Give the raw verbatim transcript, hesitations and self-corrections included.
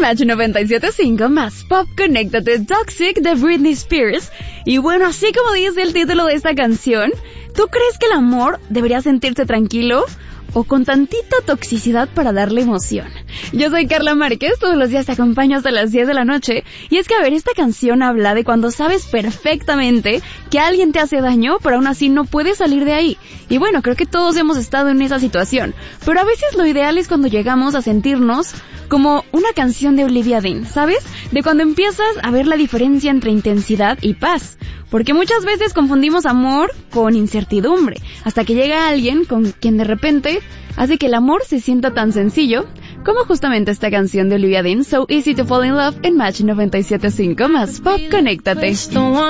Match noventa y siete punto cinco más Pop, conéctate, Toxic de Britney Spears. Y bueno, así como dice el título de esta canción, ¿tú crees que el amor debería sentirse tranquilo o con tantita toxicidad para darle emoción? Yo soy Carla Márquez, todos los días te acompaño hasta las diez de la noche. Y es que, a ver, esta canción habla de cuando sabes perfectamente que alguien te hace daño, pero aún así no puedes salir de ahí. Y bueno, creo que todos hemos estado en esa situación, pero a veces lo ideal es cuando llegamos a sentirnos como una canción de Olivia Dean, ¿sabes? De cuando empiezas a ver la diferencia entre intensidad y paz. Porque muchas veces confundimos amor con incertidumbre, hasta que llega alguien con quien de repente hace que el amor se sienta tan sencillo como justamente esta canción de Olivia Dean, So Easy to Fall in Love, en Match noventa y siete punto cinco más Pop, conéctate.